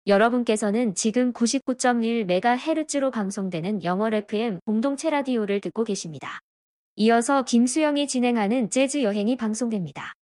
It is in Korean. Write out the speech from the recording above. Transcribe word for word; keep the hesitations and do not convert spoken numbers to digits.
여러분께서는 지금 구십구 점 일 메가헤르츠로 방송되는 영월 에프엠 공동체 라디오를 듣고 계십니다. 이어서 김수영이 진행하는 재즈 여행이 방송됩니다.